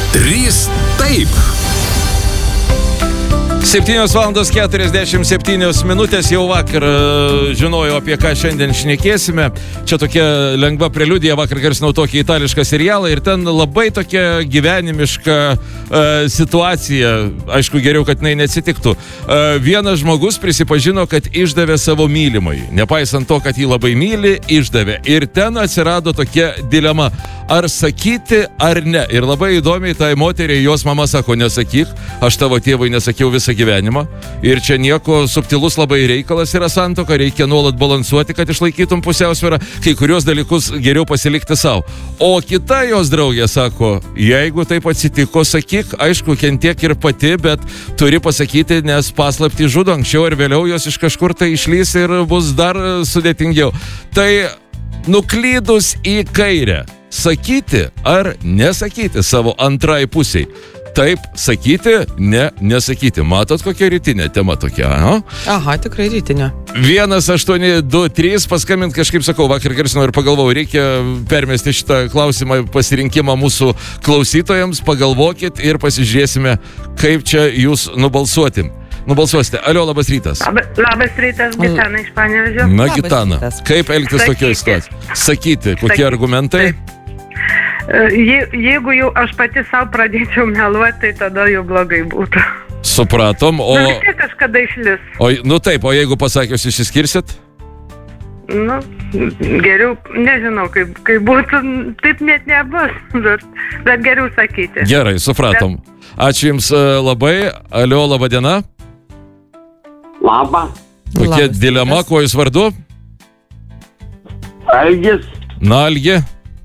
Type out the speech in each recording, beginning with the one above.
Trys taip. 7:47 jau vakar žinojau, apie ką šiandien šnekėsime. Čia tokia lengva preliudija, vakar garsinau tokį itališką serialą ir ten labai tokia gyvenimiška situacija. Aišku, geriau, kad jinai neatsitiktų. Vienas žmogus prisipažino, kad išdavė savo mylimai. Nepaisant to, kad jį labai myli, išdavė. Ir ten atsirado tokia dilema. Ar sakyti, ar ne. Ir labai įdomiai tai moteriai jos mama sako, nesakyk, aš tavo tėvui nesakiau visą gyvenimą. Ir čia nieko, subtilus labai reikalas yra santuoka, reikia nuolat balansuoti, kad išlaikytum pusiausvyrą, kai kurios dalykus geriau pasilikti savo. O kita jos draugė sako, jeigu taip atsitiko, sakyk, aišku, kentiek ir pati, bet turi pasakyti, nes paslaptį žudo, anksčiau ir vėliau jos iš kažkur tai išlys ir bus dar sudėtingiau. Tai nuklydus į kairę, sakyti ar nesakyti savo antrai pusiai? Taip, sakyti, ne, nesakyti. Matot, kokia rytinė tema tokia, no? Aha, tikrai rytinė. 1-8-2-3, paskambint kažkaip sakau, vakar garsinau ir pagalvojau, reikia permesti šitą klausimą, pasirinkimą mūsų klausytojams, pagalvokit ir pasižiūrėsime, kaip čia jūs nubalsuosite. Alio, labas rytas. Labas rytas, Gitana iš Panevėžio. Na, Gitana, kaip elgtis tokioje situacijoje? Sakyti, kokie argumentai? Jeigu jau aš pati savo pradėčiau meluoti, tai tada jau blogai būtų. Supratom, o... Nu, vis tiek kažkada išlis. Taip, o jeigu pasakius išsiskirsit? Nu, geriau, nežinau, kaip būtų, taip net nebus, bet geriau sakyti. Gerai, supratom. Ačiū Jums labai. Alio, laba diena. Labą. Kokia dilema, kuo Jūs vardu? Algis. Na, Algi.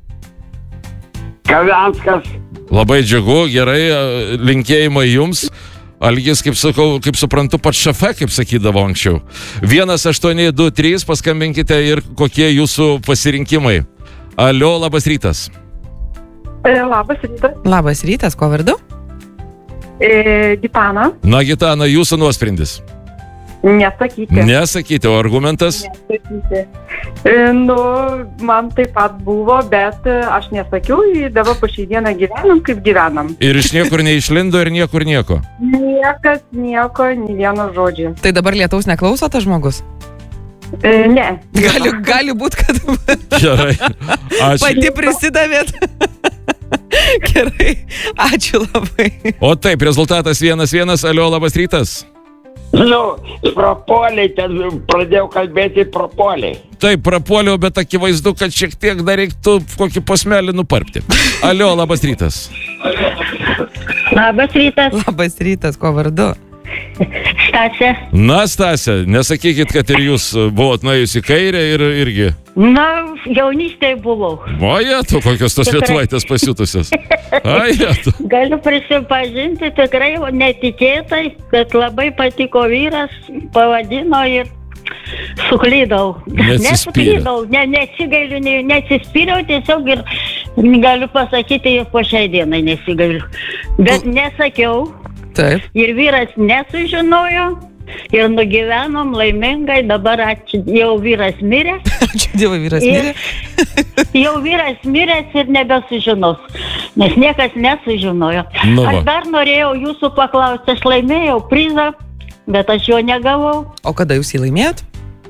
Kavenskas. Labai džiugu, gerai, linkėjimai Jums. Algis, kaip suprantu, pats šafe, kaip sakydavo anksčiau. 1-8-2-3, paskambinkite ir kokie Jūsų pasirinkimai. Alio, labas rytas. Labas rytas. Labas rytas, ko vardu? Gitana. Na, Gitana, Jūsų nuosprendis. Nesakyti. Nesakyti, o argumentas? Nesakyti. Nu, man taip pat buvo, bet aš nesakiau, dabar po šiai dieną gyvenam, kaip gyvenam. Ir iš niekur neišlindo ir niekur nieko? Niekas, nieko, nei vieno žodžio. Tai dabar lietaus neklauso tas žmogus? Ne. Gali būt, kad Gerai, ačiū. pati prisidavėt. Gerai, ačiū labai. O taip, rezultatas 1-1. Alio, labas rytas. Nu, prapuoliai, ten pradėjau kalbėti prapuoliai. Taip, prapuoliau, bet akivaizdu, kad šiek tiek dar reiktų kokį posmelį nuparpti. Alio, labas rytas. Labas rytas. Labas rytas, ko vardu? Stasė. Na, Stasė, nesakykit, kad ir jūs buvot nuėjusi į kairę ir irgi. Na, jaunystėje buvau. Oje, tu kokios tos lietuvaitės pasiutusios. Galiu prisipažinti tikrai netikėtai, kad labai patiko vyras, pavadino ir suklydau. Nesuklydau, nesigailiu, nesispyriau tiesiog ir galiu pasakyti, po šiai dienai nesigailiu. Bet nesakiau. Taip. Ir vyras nesužinojo ir nugyvenom laimingai, dabar jau vyras mirė. Ačiū Dievui, vyras mirė. Jau vyras miręs ir nebesužinos, nes niekas nesužinojo. Aš dar norėjau jūsų paklausti, aš laimėjau prizą, bet aš jo negavau. O kada jūs jį laimėjot?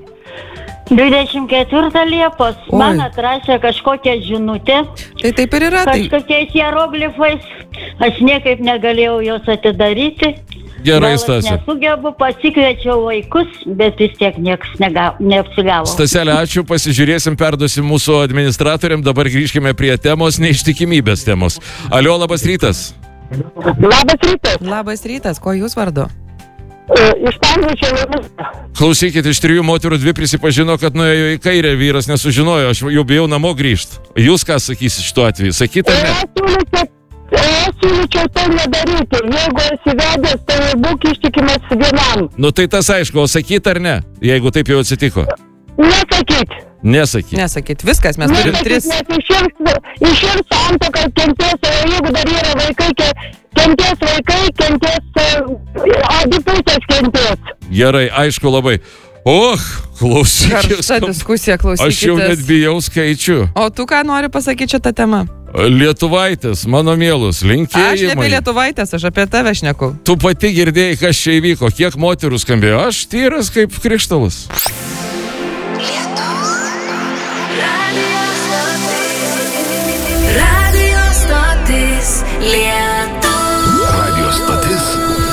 24 Liepos. Man atrašė kažkokią žinutę. Tai taip ir yra. Kažkokiais hieroglifais. Aš niekaip negalėjau jos atidaryti. Gerai, Stasė. Nesugebu, pasikviečiau vaikus, bet vis tiek niekas neapsigavo. Staselė, ačiū, pasižiūrėsim, perduosim mūsų administratoriam. Dabar grįžkime prie temos, neištikimybės temos. Alio, labas rytas. Labas rytas. Labas rytas, ko jūs vardu? Iš Panevėžio. Klausykit, iš 3 moterų 2 prisipažino, kad nuėjo į kairę, vyras nesužinojo, aš jau bijau namo grįžti. Jūs ką sakysit šituo atveju? Sakyt ar ne? Aš siūlyčiau tai nedaryti. Jeigu esi vedęs, tai būk ištikimas vienam. Nu tai tas aišku, o sakyt ar ne, jeigu taip jau atsitiko? Nesakyt. Nesakyt, viskas, mes turim 3. Nes iširs santuoką, kentės, jeigu dar yra vaikai, kentės, abi pusės kentės. Gerai, aišku labai. Klausykit. Karšta diskusija, klausykitės. Aš jau net bijau skaičių. O tu ką nori pasakyti šitą temą? Lietuvaitės, mano mielus, Aš ne apie linkėjimai. lietuvaitės, aš apie tave šneku. Tu pati girdėjai, kas čia įvyko, kiek moterų skambėjo. Aš tyras kaip krištalas. Radio